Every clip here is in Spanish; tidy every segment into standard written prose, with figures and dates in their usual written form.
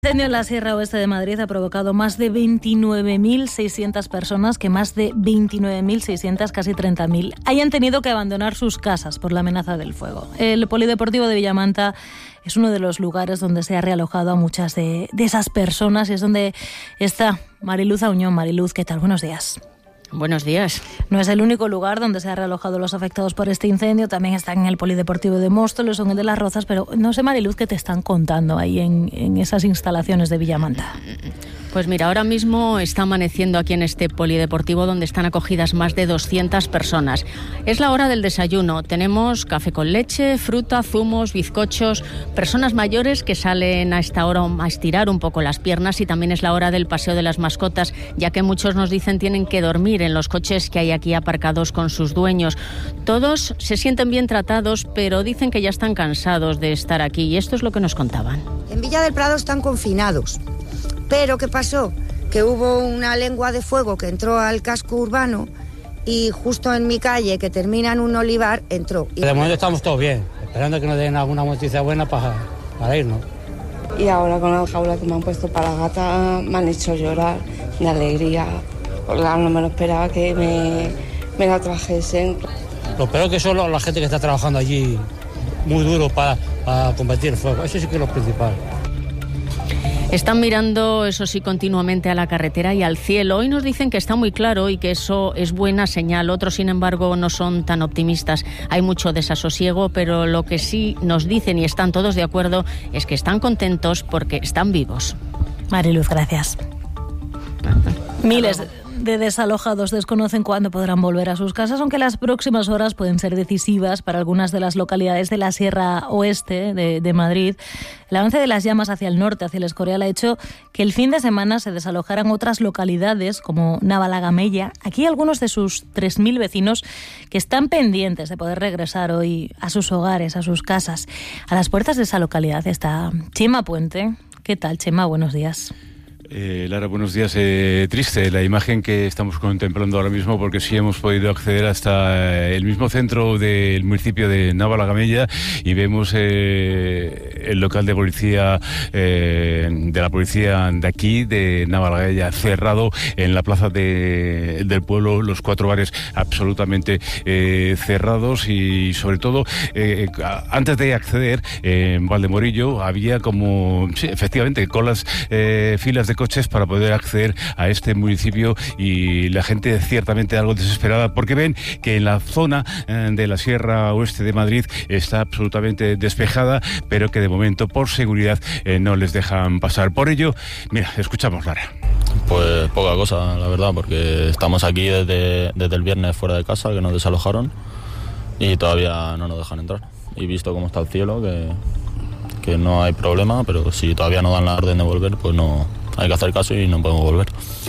El incendio en la Sierra Oeste de Madrid ha provocado más de 29.600 personas, que más de 29.600, casi 30.000, hayan tenido que abandonar sus casas por la amenaza del fuego. El Polideportivo de Villamanta es uno de los lugares donde se ha realojado a muchas de esas personas y es donde está Mariluz Auñón. Mariluz, ¿qué tal? Buenos días. Buenos días. No es el único lugar donde se han realojado los afectados por este incendio, también están en el Polideportivo de Móstoles o en el de Las Rozas, pero no sé, Mariluz, ¿qué te están contando ahí en esas instalaciones de Villamanta? Pues mira, ahora mismo está amaneciendo aquí en este polideportivo donde están acogidas más de 200 personas. Es la hora del desayuno. Tenemos café con leche, fruta, zumos, bizcochos, personas mayores que salen a esta hora a estirar un poco las piernas, y también es la hora del paseo de las mascotas, ya que muchos nos dicen tienen que dormir en los coches que hay aquí aparcados con sus dueños. Todos se sienten bien tratados, pero dicen que ya están cansados de estar aquí, y esto es lo que nos contaban. En Villa del Prado están confinados. Pero ¿qué pasó? Que hubo una lengua de fuego que entró al casco urbano y justo en mi calle, que termina en un olivar, entró. De momento estamos todos bien, esperando que nos den alguna noticia buena para irnos. Y ahora con la jaula que me han puesto para la gata me han hecho llorar de alegría, porque no me lo esperaba que me la trajesen. Lo peor que son la gente que está trabajando allí muy duro para combatir el fuego, eso sí que es lo principal. Están mirando, eso sí, continuamente a la carretera y al cielo. Hoy nos dicen que está muy claro y que eso es buena señal. Otros, sin embargo, no son tan optimistas. Hay mucho desasosiego, pero lo que sí nos dicen, y están todos de acuerdo, es que están contentos porque están vivos. Mariluz, gracias. Miles de desalojados desconocen cuándo podrán volver a sus casas, aunque las próximas horas pueden ser decisivas para algunas de las localidades de la Sierra Oeste de Madrid. El avance de las llamas hacia el norte, hacia el Escorial, ha hecho que el fin de semana se desalojaran otras localidades como Navalagamella. Aquí algunos de sus 3.000 vecinos que están pendientes de poder regresar hoy a sus hogares, a sus casas. A las puertas de esa localidad está Chema Puente. ¿Qué tal, Chema? Buenos días. Lara, buenos días. Triste la imagen que estamos contemplando ahora mismo, porque sí hemos podido acceder hasta el mismo centro del municipio de Navalagamella y vemos el local de policía, de la policía de aquí, de Navalagamella, cerrado en la plaza del pueblo, los 4 bares absolutamente cerrados, y sobre todo antes de acceder en Valdemorillo había como, sí, efectivamente, colas, filas de coches para poder acceder a este municipio, y la gente ciertamente algo desesperada porque ven que en la zona de la Sierra Oeste de Madrid está absolutamente despejada, pero que de momento por seguridad no les dejan pasar. Por ello, mira, escuchamos, Lara. Pues poca cosa, la verdad, porque estamos aquí desde el viernes fuera de casa, que nos desalojaron, y todavía no nos dejan entrar. Y visto cómo está el cielo, que no hay problema, pero si todavía no dan la orden de volver, pues no hay que hacer caso y no podemos volver.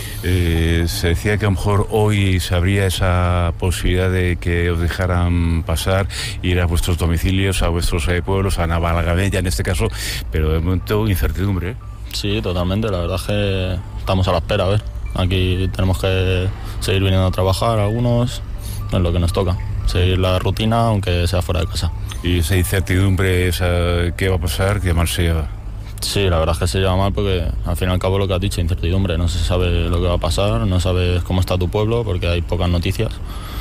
Se decía que a lo mejor hoy se abría esa posibilidad de que os dejaran pasar, ir a vuestros domicilios, a vuestros pueblos, a Navalagamella en este caso, pero de momento incertidumbre, ¿eh? Sí, totalmente, la verdad es que estamos a la espera, a ver. Aquí tenemos que seguir viniendo a trabajar algunos, es lo que nos toca, seguir la rutina aunque sea fuera de casa. Y esa incertidumbre, ¿qué va a pasar? ¿Qué mal se lleva? Sí, la verdad es que se lleva mal porque al fin y al cabo lo que has dicho, incertidumbre, no se sabe lo que va a pasar, no sabes cómo está tu pueblo porque hay pocas noticias,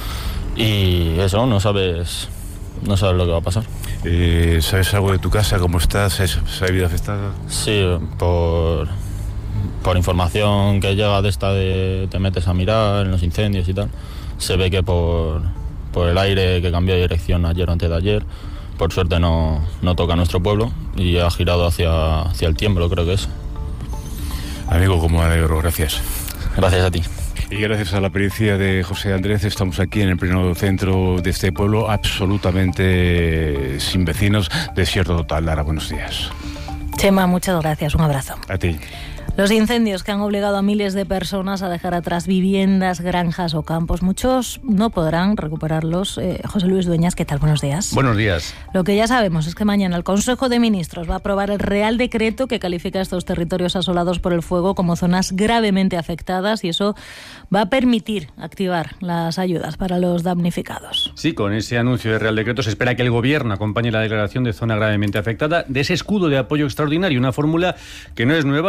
y eso, no sabes lo que va a pasar. ¿Sabes algo de tu casa? ¿Cómo estás? ¿Se ha habido afectada? Sí, por información que llega de esta de te metes a mirar en los incendios y tal, se ve que por el aire que cambió de dirección ayer o antes de ayer, por suerte no toca nuestro pueblo y ha girado hacia el Tiemblo, creo que es. Amigo, como alegro, gracias. Gracias a ti. Y gracias a la pericia de José Andrés estamos aquí en el pleno centro de este pueblo, absolutamente sin vecinos, desierto total. Lara, buenos días. Chema, muchas gracias, un abrazo. A ti. Los incendios que han obligado a miles de personas a dejar atrás viviendas, granjas o campos. Muchos no podrán recuperarlos. José Luis Dueñas, ¿qué tal? Buenos días. Buenos días. Lo que ya sabemos es que mañana el Consejo de Ministros va a aprobar el Real Decreto que califica estos territorios asolados por el fuego como zonas gravemente afectadas, y eso va a permitir activar las ayudas para los damnificados. Sí, con ese anuncio de Real Decreto se espera que el Gobierno acompañe la declaración de zona gravemente afectada de ese escudo de apoyo extraordinario, una fórmula que no es nueva.